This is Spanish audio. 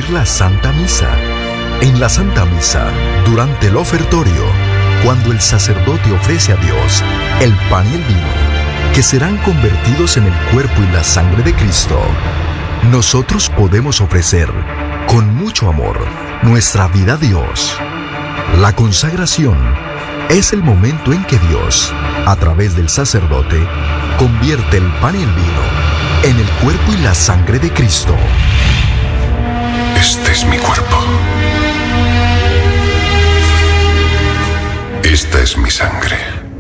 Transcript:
recibir la Santa Misa. En la Santa Misa, durante el ofertorio, cuando el sacerdote ofrece a Dios el pan y el vino, que serán convertidos en el cuerpo y la sangre de Cristo, nosotros podemos ofrecer, con mucho amor, nuestra vida a Dios. La consagración es el momento en que Dios, a través del sacerdote, convierte el pan y el vino en el cuerpo y la sangre de Cristo. Este es mi cuerpo. Esta es mi sangre.